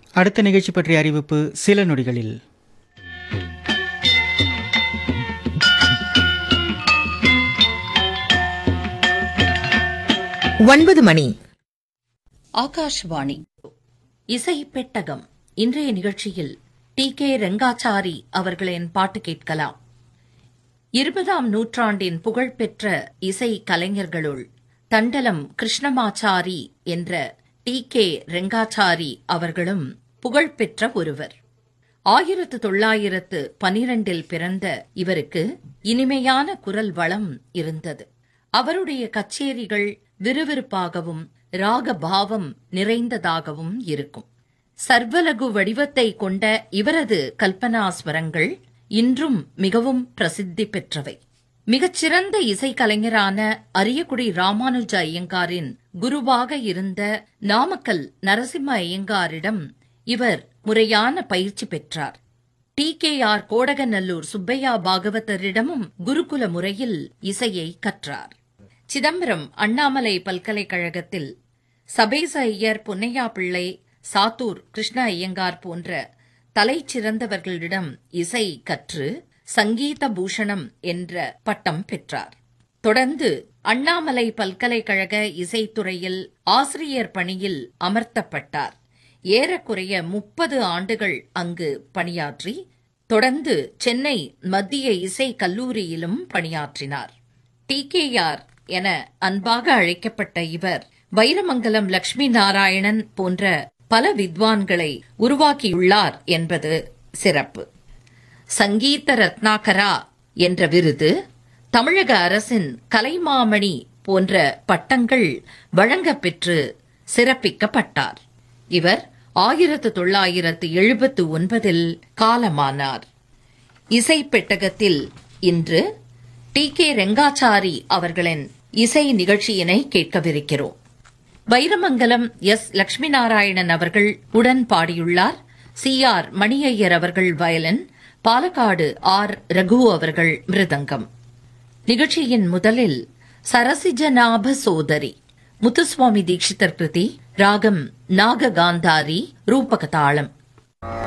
அடுத்த நிகழ்ச்சி பற்றிய அறிவிப்பு சில நொடிகளில். மணி. ஆகாஷ்வாணி இசை பெட்டகம். இன்றைய நிகழ்ச்சியில் டி.கே. ரெங்காச்சாரி அவர்களின் பாட்டு கேட்கலாம். 20ஆம் நூற்றாண்டின் புகழ்பெற்ற இசை கலைஞர்களுள் தண்டலம் கிருஷ்ணமாச்சாரி என்ற டி.கே. ரெங்காச்சாரி அவர்களும் புகழ்பெற்ற ஒருவர். 1912 பிறந்த இவருக்கு இனிமையான குரல் வளம் இருந்தது. அவருடைய கச்சேரிகள் விறுவிறுப்பாகவும் ராகபாவம் நிறைந்ததாகவும் இருக்கும். சர்வலகு வடிவத்தை கொண்ட இவரது கல்பனாஸ்வரங்கள் இன்றும் மிகவும் பிரசித்தி பெற்றவை. மிகச்சிறந்த இசைக்கலைஞரான அரியக்குடி ராமானுஜ ஐயங்காரின் குருவாக இருந்த நாமக்கல் நரசிம்ம ஐயங்காரிடம் இவர் முறையான பயிற்சி பெற்றார். டி.கே.ஆர். கோடகநல்லூர் சுப்பையா பாகவதரிடமும் குருகுல முறையில் இசையை கற்றார். சிதம்பரம் அண்ணாமலை பல்கலைக்கழகத்தில் சபேச ஐயர், பொன்னையா பிள்ளை, சாத்தூர் கிருஷ்ண ஐயங்கார் போன்ற தலைச்சிறந்தவர்களிடம் இசை கற்று சங்கீத பூஷணம் என்ற பட்டம் பெற்றார். தொடர்ந்து அண்ணாமலை பல்கலைக்கழக இசைத்துறையில் ஆசிரியர் பணியில் அமர்த்தப்பட்டார். ஏறக்குறைய 30 ஆண்டுகள் அங்கு பணியாற்றி தொடர்ந்து சென்னை மத்திய இசை கல்லூரியிலும் பணியாற்றினார். டி.கே.ஆர். என அன்பாக அழைக்கப்பட்ட இவர் வைரமங்கலம் லட்சுமி நாராயணன் போன்ற பல வித்வான்களை உருவாக்கியுள்ளார் என்பது சிறப்பு. சங்கீத ரத்னாகரா என்ற விருது, தமிழக அரசின் கலைமாமணி போன்ற பட்டங்கள் வழங்கப் பெற்று சிறப்பிக்கப்பட்டார். இவர் 1979 காலமானார். இசை பெட்டகத்தில் இன்று டி.கே. ரெங்காச்சாரி அவர்களின் இசை நிகழ்ச்சியினை கேட்கவிருக்கிறோம். வைரமங்கலம் எஸ். லட்சுமி நாராயணன் அவர்கள் உடன் பாடியுள்ளார். சி.ஆர். மணியையர் அவர்கள் வயலின், பாலக்காடு ஆர். ரகு அவர்கள் மிருதங்கம். நிகழ்ச்சியின் முதலில் சரசிஜநாப சோதரி, முத்துசுவாமி தீட்சிதர் கிருதி, ராகம் நாககாந்தாரி, ரூபகதாளம்.